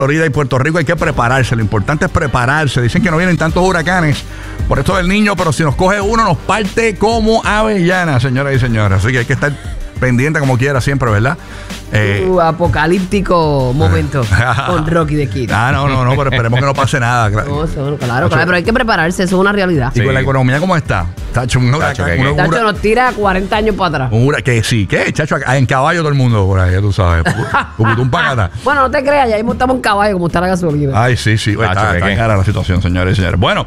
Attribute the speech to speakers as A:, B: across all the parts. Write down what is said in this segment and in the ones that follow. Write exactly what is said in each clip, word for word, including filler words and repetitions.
A: Florida y Puerto Rico hay que prepararse. Lo importante es prepararse. Dicen que no vienen tantos huracanes por esto del Niño, pero si nos coge uno nos parte como avellana, señoras y señores. Así que hay que estar pendiente como quiera siempre, ¿verdad?
B: Eh, uh, apocalíptico momento con Rocky the Kid.
A: Ah, no, no, no, pero esperemos que no pase nada.
B: No, claro, claro, claro, pero hay que prepararse, eso es una realidad.
A: ¿Y sí. con la economía cómo está? Tacho, un
B: Tacho, huracán, una, Tacho nos tira cuarenta años para atrás.
A: Un que sí, ¿qué? Chacho, en caballo todo el mundo por ahí, ya tú sabes. Un pacata.
B: Bueno, no te creas, ya mismo estamos en caballo como está la gasolina.
A: Ay, sí, sí. Tacho, está está cara la situación, señores y señores. Bueno,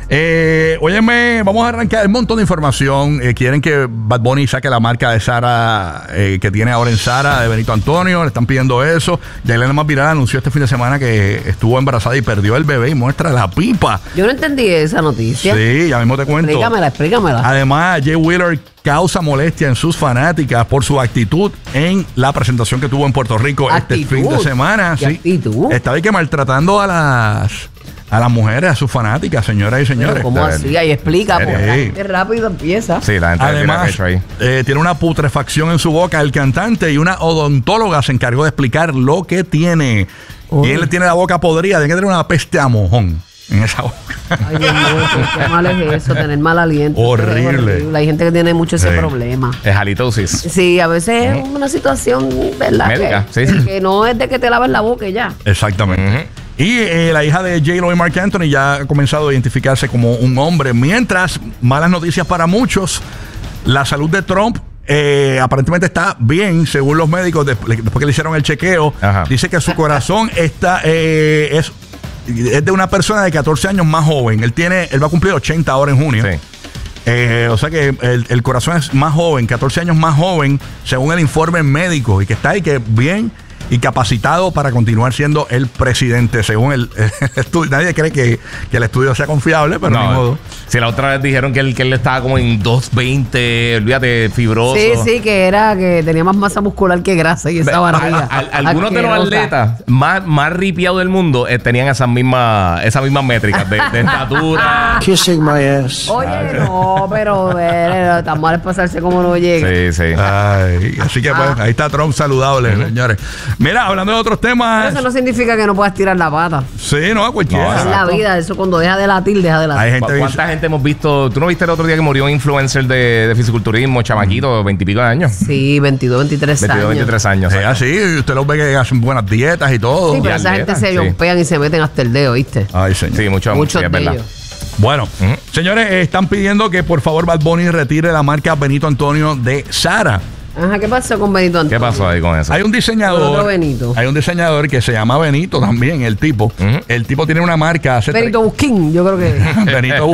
A: eh, óyeme, vamos a arrancar un montón de información. Eh, quieren que Bad Bunny saque la marca de Sara eh, que tiene ahora en Sara, de Benito Antonio. Le están pidiendo eso. Yailena Más Viral anunció este fin de semana que estuvo embarazada y perdió el bebé y muestra la pipa.
B: Yo no entendí esa noticia.
A: Sí, ya mismo te cuento.
B: Explícamela, explícamela.
A: Además, Jay Wheeler causa molestia en sus fanáticas por su actitud en la presentación que tuvo en Puerto Rico ¿Actitud? este fin de semana.
B: ¿Qué
A: sí.
B: actitud?
A: Estaba ahí que maltratando a las a las mujeres, a sus fanáticas, señoras y señores.
B: Pero ¿cómo así? Ahí explica, porque
A: sí.
B: la gente rápido empieza.
C: Sí, la gente
A: Además, ahí. Eh, tiene una putrefacción en su boca el cantante y una odontóloga se encargó de explicar lo que tiene. Oh. Y él tiene la boca podrida, tiene que tener una peste a mojón en esa boca.
B: Ay, Dios mío, qué mal es eso, tener mal aliento.
A: Horrible.
B: Es horrible. Hay gente que tiene mucho ese
A: sí.
B: problema.
C: Es halitosis.
B: Sí, a veces uh-huh. es una situación, ¿verdad?
C: Médica,
B: que,
C: sí, sí.
B: que no es de que te laves la boca y ya.
A: Exactamente. Uh-huh. Y eh, la hija de J-Lo y Marc Anthony ya ha comenzado a identificarse como un hombre. Mientras, malas noticias para muchos, la salud de Trump Eh, aparentemente está bien, según los médicos, después que le hicieron el chequeo. Ajá. Dice que su corazón está eh, es, es de una persona de catorce años más joven. Él tiene, él va a cumplir ochenta ahora en junio. Sí. Eh, o sea que el, el corazón es más joven, catorce años más joven, según el informe médico, y que está ahí que bien y capacitado para continuar siendo el presidente, según el, el estudio. Nadie cree que, que el estudio sea confiable, pero no, ni modo.
C: Si la otra vez dijeron que él, que él estaba como en doscientos veinte, olvídate, fibroso.
B: Sí, sí, que era que tenía más masa muscular que grasa y esa barriga.
C: Al, al, algunos de los atletas más, más ripiados del mundo eh, tenían esas mismas esas mismas métricas de, de estatura.
D: Kissing my ass.
B: Oye, no, pero eh, tan mal es pasarse como no llega.
C: Sí, sí.
A: Ay, así que pues, ahí está Trump saludable, uh-huh. señores. Mira, hablando de otros temas.
B: Pero eso no significa que no puedas tirar la pata.
A: Sí, no, cualquiera.
B: No, es la vida, eso cuando deja de latir, deja de latir.
A: Hay gente
C: ¿Cuánta dice? gente hemos visto? ¿Tú no viste el otro día que murió un influencer de, de fisiculturismo, chamaquito, veintipico de años?
B: Sí, veintidós, veintitrés años.
C: veintidós, veintitrés años.
A: Sí, así, usted los ve que hacen buenas dietas y todo.
B: Sí, pero esa gente se jompean sí. y se meten hasta el dedo, ¿viste?
A: Ay, señor.
C: Sí, mucho,
B: muchos
C: sí, es
B: de
C: verdad.
B: ellos.
A: Bueno, uh-huh. señores, eh, están pidiendo que por favor Bad Bunny retire la marca Benito Antonio de Sara.
B: Ajá, ¿qué pasó con Benito Antonio?
C: ¿Qué pasó ahí con eso?
A: Hay un diseñador.
B: Otro Benito.
A: Hay un diseñador que se llama Benito también, el tipo. Uh-huh. El tipo tiene una marca. Hace
B: Benito tre- Busquín, yo creo que.
A: Benito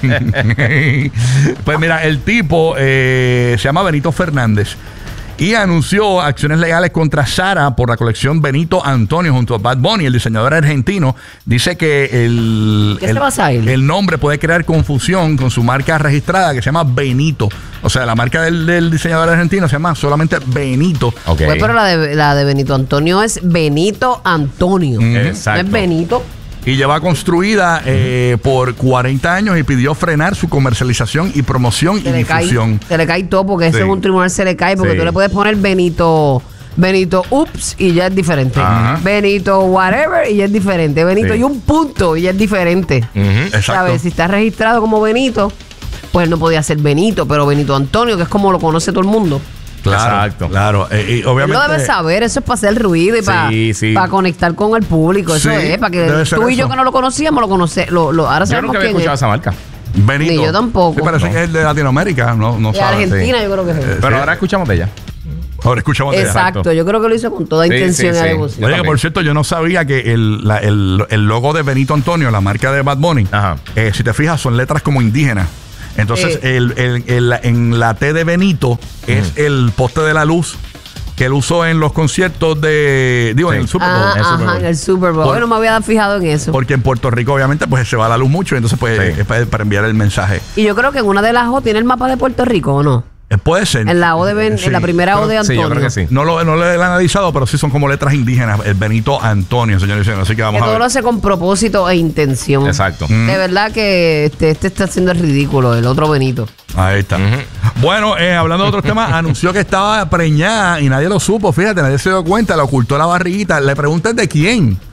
A: Busquín. Pues mira, el tipo eh, se llama Benito Fernández. Y anunció acciones legales contra Sara por la colección Benito Antonio junto a Bad Bunny. El diseñador argentino dice que el,
B: ¿Qué
A: el,
B: se pasa a él?
A: el nombre puede crear confusión con su marca registrada que se llama Benito. O sea, la marca del, del diseñador argentino se llama solamente Benito.
C: Okay.
B: Pues, pero la de, la de Benito Antonio es Benito Antonio.
A: Mm,
C: exacto.
B: No es Benito.
A: Y lleva construida eh, por cuarenta años y pidió frenar su comercialización y promoción
B: Se
A: y
B: le
A: difusión.
B: Cae, se le cae todo porque
A: Sí.
B: ese es un tribunal, se le cae porque
A: Sí.
B: tú le puedes poner Benito, Benito Ups y ya es diferente.
A: Ajá.
B: Benito Whatever y ya es diferente. Benito
C: Sí.
B: y un punto y ya es diferente.
C: Uh-huh.
A: Exacto.
B: ¿Sabes? Si está registrado como Benito, pues no podía ser Benito, pero Benito Antonio, que es como lo conoce todo el mundo.
A: Claro,
C: Exacto.
A: claro. Eh, y obviamente,
B: Él lo debe saber, eso es para hacer ruido y para
C: Sí, sí.
B: conectar con el público. Eso
A: Sí,
B: es, para que
A: debe ser
B: tú y yo
A: eso.
B: que no lo conocíamos, lo conocemos. Lo, lo, ahora
C: Yo
B: sabemos
C: nunca había
B: quién
C: escuchado
B: es.
C: esa marca.
A: Benito.
B: Ni yo tampoco.
A: Sí, parece
C: No.
A: que es de Latinoamérica, no, no
B: De
A: sabe.
B: Argentina,
C: sí.
B: yo creo que es.
A: Eh,
C: Pero
A: sí.
C: ahora escuchamos de ella.
A: Ahora escuchamos de ella.
B: Exacto,
C: Exacto.
B: yo creo que lo hizo con toda
C: Sí,
B: intención
C: sí,
B: y
C: sí.
B: devoción.
C: Yo
A: Oye, que
C: también.
A: por cierto, yo no sabía que el, la- el, el logo de Benito Antonio, la marca de Bad Bunny,
C: Ajá.
A: eh, si te fijas, son letras como indígenas. Entonces,
B: Eh.
A: el, el- el- en la T de Benito es el poste de la luz que él usó en los conciertos de. Digo,
C: Sí.
A: en el Super Bowl.
B: Ah,
A: en el Super
B: ajá,
A: Bowl.
B: en el Super Bowl.
A: Por-
B: Bueno, me había fijado en eso.
A: Porque en Puerto Rico, obviamente, pues se va la luz mucho y entonces, pues,
C: Sí.
A: es para, para enviar el mensaje.
B: Y yo creo que en una de las O tiene el mapa de Puerto Rico, ¿o no?
A: Eh, Puede ser.
B: En la O de Ben-
A: Sí.
B: en la primera O de
C: Sí,
B: Antonio.
C: yo creo que sí.
A: No lo, no lo he analizado, pero sí son como letras indígenas. El Benito Antonio, señores y señores. Así que vamos
B: Que
A: a
B: todo
A: ver.
B: lo hace con propósito e intención.
C: Exacto.
A: Mm.
B: De verdad que este, este está haciendo el ridículo, el otro Benito.
A: Ahí está.
C: Ujú.
A: Bueno, eh, hablando de otros temas, anunció que estaba preñada y nadie lo supo. Fíjate, nadie se dio cuenta, le ocultó la barriguita. Le preguntan de quién.